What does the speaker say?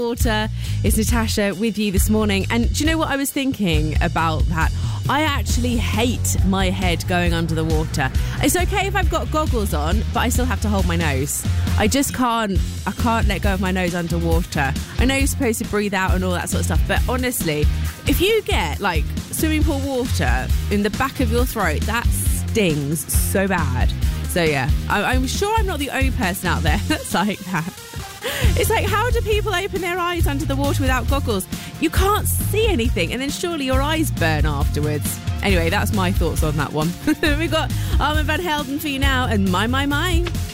Water. It's Natasha with you this morning. And do you know what I was thinking about that? I actually hate my head going under the water. It's okay if I've got goggles on, but I still have to hold my nose. I can't let go of my nose underwater. I know you're supposed to breathe out and all that sort of stuff, but honestly, if you get like swimming pool water in the back of your throat, that stings so bad. So yeah, I'm sure I'm not the only person out there that's like that. It's like, how do people open their eyes under the water without goggles? You can't see anything, and then surely your eyes burn afterwards. Anyway, that's my thoughts on that one. We've got Armand Van Helden for you now, and My.